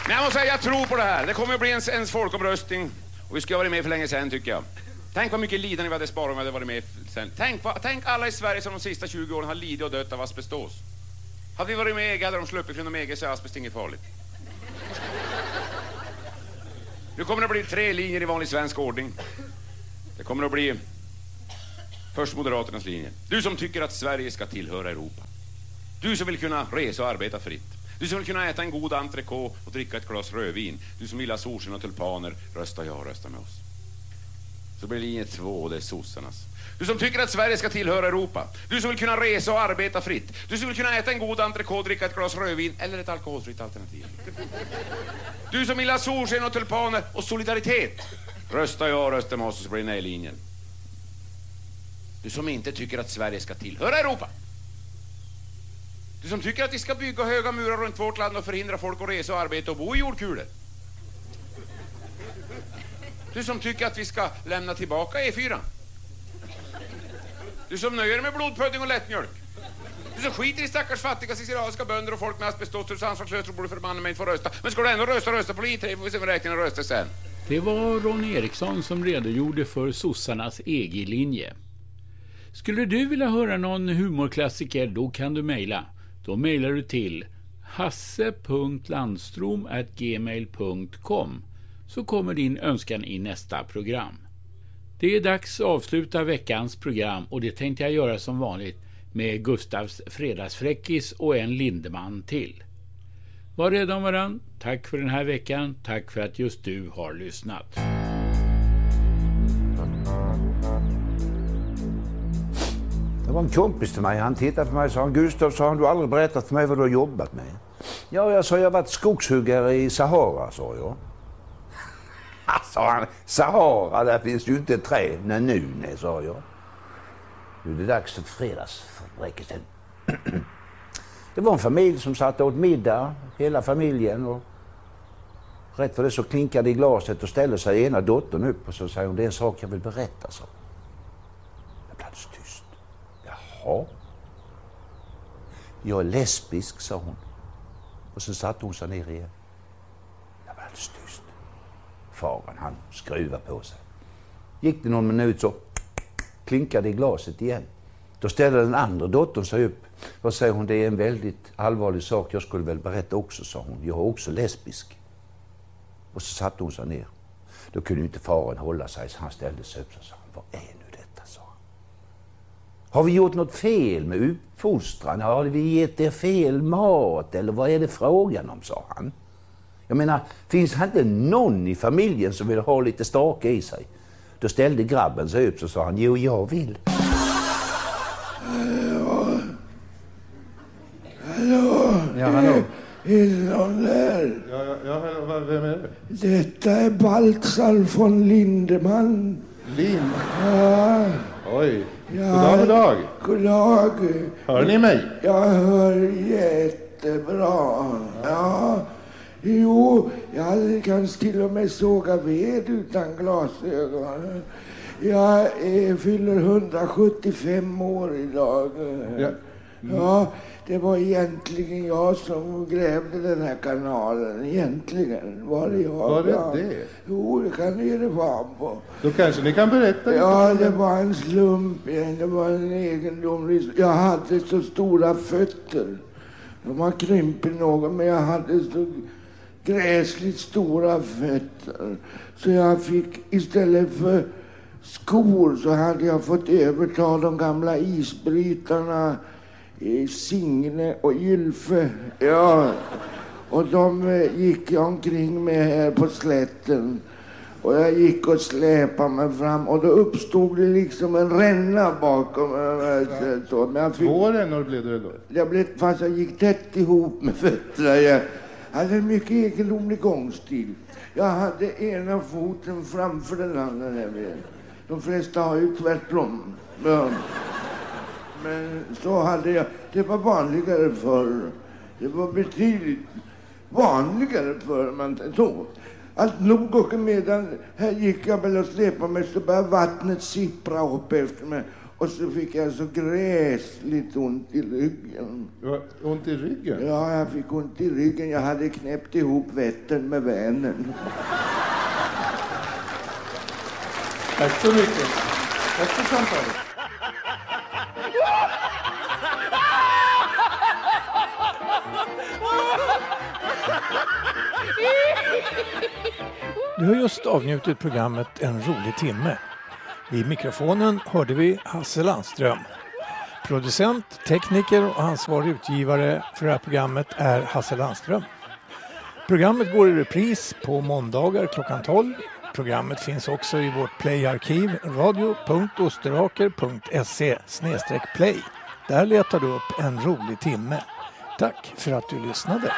Men jag måste säga, jag tror på det här. Det kommer att bli en folkomröstning. Och vi ska vara med för länge sedan, tycker jag. Tänk vad mycket lidande vi hade sparat om vi hade varit med sen. Tänk alla i Sverige som de sista 20 åren har lidit och dött av asbestos. Hade vi varit med i EG hade de sluppit från EG, så är asbest inget farligt. Nu kommer det att bli 3 linjer i vanlig svensk ordning. Det kommer att bli först Moderaternas linje. Du som tycker att Sverige ska tillhöra Europa. Du som vill kunna resa och arbeta fritt. Du som vill kunna äta en god entrecote och dricka ett glas rödvin. Du som vill ha solsken och tulpaner, rösta ja, rösta med oss. Så blir linje 2, det är sossarnas. Du som tycker att Sverige ska tillhöra Europa. Du som vill kunna resa och arbeta fritt. Du som vill kunna äta en god entrecote, dricka ett glas rödvin eller ett alkoholfritt alternativ. Du som vill ha solsken och tulpaner och solidaritet. Rösta ja, rösta med oss, och så blir nej-linjen. Du som inte tycker att Sverige ska tillhöra Europa. Du som tycker att vi ska bygga höga murar runt vårt land och förhindra folk att resa och arbeta och bo i jordkulor. Du som tycker att vi ska lämna tillbaka E4. Du som nöjer med blodpudding och lättmjölk. Du som skiter i stackars fattiga sicilianska bönder och folk med asbestos, så ansvarslöst och borde förbanna mig inte få rösta. Men ska du ändå rösta på linje 3, får vi se om räkningen och rösta sen. Det var Ron Eriksson som redogjorde för sossarnas EG-linje. Skulle du vilja höra någon humorklassiker, då kan du mejla. Då mejlar du till hasse.landstrom@gmail.com, så kommer din önskan i nästa program. Det är dags att avsluta veckans program, och det tänkte jag göra som vanligt med Gustavs fredagsfräckis och en Lindeman till. Var rädda om varann. Tack för den här veckan. Tack för att just du har lyssnat. Det var en kompis till mig. Han tittade på mig och sa: Gustav, sa han, du har aldrig berättat för mig vad du har jobbat med. Ja, jag sa, jag har varit skogshuggare i Sahara, sa jag. Sa han, Sahara, där finns ju inte träd. Nej, sa jag. Nu är det dags för fredagsfräckisen. Det var en familj som satt åt middag, hela familjen, och rätt för det så klinkade i glaset och ställde sig ena dottern upp och så säger hon: det är en sak jag vill berätta, så. Jag blev alldeles tyst. Jaha. Jag är lesbisk, sa hon. Och så satt hon sig ner igen. Jag blev alldeles tyst. Faren, han skruvade på sig. Gick det någon minut så klinkade i glaset igen. Då ställde den andra dottern sig upp. Vad säger hon? Det är en väldigt allvarlig sak. Jag skulle väl berätta också, sa hon. Jag är också lesbisk. Och så satte hon sig ner. Då kunde inte faren hålla sig, så han ställde sig upp och sa: vad är nu detta, sa han. Har vi gjort något fel med uppfostran? Har vi gett er fel mat? Eller vad är det frågan om, sa han. Jag menar, finns det inte någon i familjen som vill ha lite stake i sig? Då ställde grabben sig upp och sa han: jo, jag vill. Hallå? Ja, hallå. Är det någon där? Ja, vem är det? Detta är Baltzar von Lindeman. Ja. Oj. Ja. God dag. God dag. Hör ni mig? Jag hör jättebra. Ja. Jo, jag kan till och med såga ved utan glasögon. Jag fyller 175 år idag. Ja. Ja, det var egentligen jag som grävde den här kanalen. Egentligen var det jag. Var det? Jo, det kan ni ge det fan på. Då kanske ni kan berätta. Ja, det var en slump. Det var en egendomlig... Jag hade så stora fötter. De har krympit något, men jag hade så gräsligt stora fötter. Så jag fick, istället för skor, så hade jag fått överta de gamla isbrytarna Signe och Ylfe. Ja. Och de gick jag omkring med här på slätten. Och jag gick och släpade mig fram. Och då uppstod det liksom en ränna bakom mig. Så. Men jag fick... 2 rännor blev det då? Fast jag gick tätt ihop med fötterna. Jag hade en mycket egendomlig gångstil. Jag hade ena foten framför den andra. De flesta har ju tvärtom. Men så hade jag... Det var vanligare förr. Det var betydligt vanligare förr, man så. Allt nog och medan här gick jag väl och släpade mig, så började vattnet sippra upp efter mig. Och så fick jag så gräsligt ont i ryggen. Ont i ryggen? Ja, jag fick ont i ryggen. Jag hade knäppt ihop Vättern med Vänern. Tack så mycket. Tack för samtalet. Du har just avnjutit programmet En rolig timme. Vid mikrofonen hörde vi Hasse Landström. Producent, tekniker och ansvarig utgivare för det här programmet är Hasse Landström. Programmet går i repris på måndagar klockan 12. Programmet finns också i vårt playarkiv radio.osteraker.se/play. Där letar du upp En rolig timme. Tack för att du lyssnade.